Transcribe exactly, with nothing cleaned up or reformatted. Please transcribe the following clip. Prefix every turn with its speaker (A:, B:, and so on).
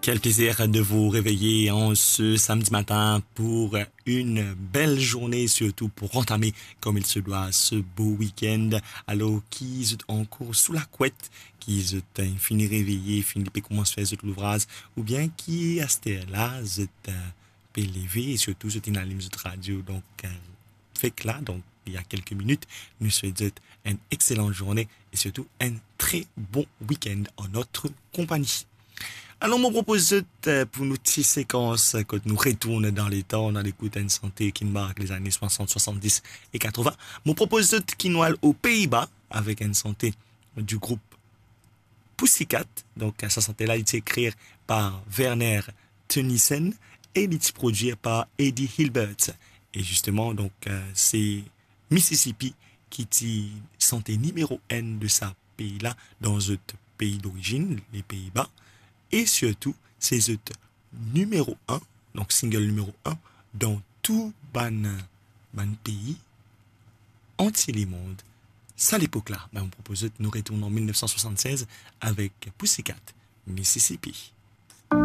A: Quel plaisir de vous réveiller en ce samedi matin pour une belle journée, surtout pour entamer comme il se doit ce beau week-end. Alors, qui est encore sous la couette, qui est fini réveillé, fini de commencer à faire l'ouvrage, ou bien qui est à là, peut lever et surtout c'est une allume de radio. Donc, fait que là, donc, il y a quelques minutes, nous souhaitons une excellente journée et surtout un très bon week-end en notre compagnie. Alors, je propose euh, pour nous petites séquences quand nous retournons dans les temps, dans l'écoute d'une santé qui marque les années soixante, soixante-dix et quatre-vingts. Je propose qui nous allons aux Pays-Bas avec une santé du groupe Pussycat. Donc, sa santé là, il est écrit par Werner Tennyson et il est produit par Eddie Hilbert. Et justement, donc, euh, c'est Mississippi qui est santé numéro un de ce pays-là dans ce pays d'origine, les Pays-Bas. Et surtout, c'est le numéro un, donc single numéro un, dans tout ban, ban pays entier les mondes. Ça, à l'époque-là, ben, on propose de nous retourner en mille neuf cent soixante-seize avec Pussycat, Mississippi.